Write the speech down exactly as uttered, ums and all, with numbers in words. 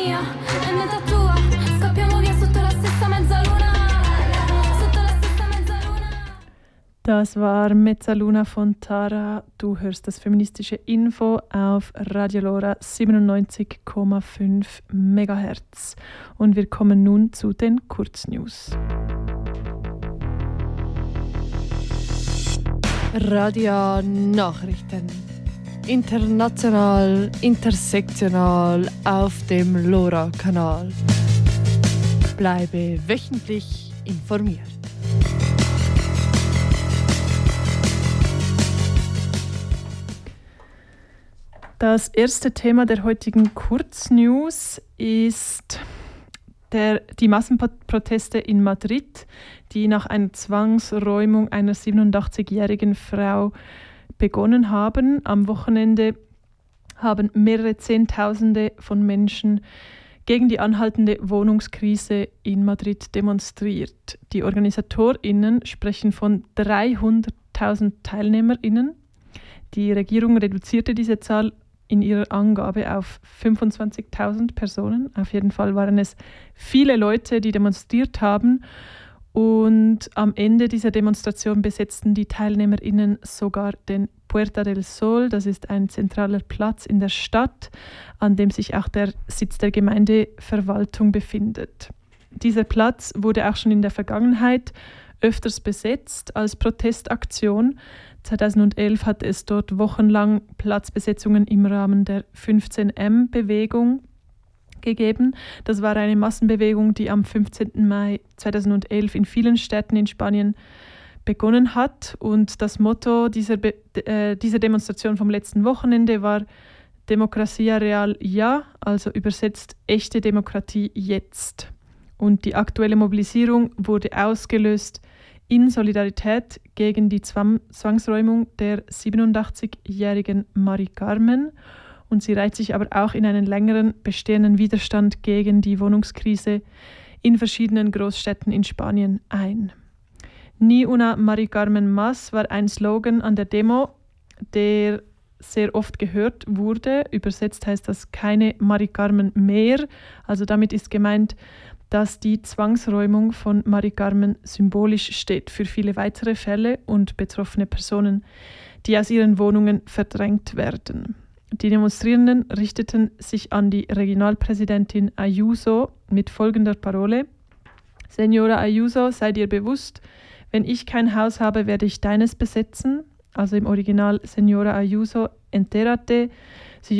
mia e metà tua. Scappiamo via sotto la stessa mezzaluna. Sotto la stessa mezzaluna. Das war Mezzaluna von Tara. Du hörst das feministische Info auf Radio Lora siebenundneunzig Komma fünf Megahertz. Und wir kommen nun zu den Kurznews. Radio Nachrichten. International, intersektional auf dem Lora-Kanal. Bleibe wöchentlich informiert. Das erste Thema der heutigen Kurznews ist der, die Massenproteste in Madrid, die nach einer Zwangsräumung einer siebenundachtzigjährigen Frau begonnen haben. Am Wochenende haben mehrere Zehntausende von Menschen gegen die anhaltende Wohnungskrise in Madrid demonstriert. Die OrganisatorInnen sprechen von dreihunderttausend TeilnehmerInnen. Die Regierung reduzierte diese Zahl in ihrer Angabe auf fünfundzwanzigtausend Personen. Auf jeden Fall waren es viele Leute, die demonstriert haben. Und am Ende dieser Demonstration besetzten die TeilnehmerInnen sogar den Puerta del Sol. Das ist ein zentraler Platz in der Stadt, an dem sich auch der Sitz der Gemeindeverwaltung befindet. Dieser Platz wurde auch schon in der Vergangenheit öfters besetzt als Protestaktion. zweitausendelf hat es dort wochenlang Platzbesetzungen im Rahmen der fünfzehn M-Bewegung gegeben. Das war eine Massenbewegung, die am fünfzehnten Mai zweitausendelf in vielen Städten in Spanien begonnen hat. Und das Motto dieser, Be- äh, dieser Demonstration vom letzten Wochenende war Democracia Real Ja, also übersetzt echte Demokratie jetzt. Und die aktuelle Mobilisierung wurde ausgelöst in Solidarität gegen die Zwangsräumung der siebenundachtzigjährigen Mari Carmen. Und sie reiht sich aber auch in einen längeren bestehenden Widerstand gegen die Wohnungskrise in verschiedenen Großstädten in Spanien ein. Ni una Mari Carmen más war ein Slogan an der Demo, der sehr oft gehört wurde. Übersetzt heißt das keine Mari Carmen mehr. Also damit ist gemeint, dass die Zwangsräumung von Mari Carmen symbolisch steht für viele weitere Fälle und betroffene Personen, die aus ihren Wohnungen verdrängt werden. Die Demonstrierenden richteten sich an die Regionalpräsidentin Ayuso mit folgender Parole: Señora Ayuso, sei dir bewusst, wenn ich kein Haus habe, werde ich deines besetzen. Also im Original Señora Ayuso, entérate,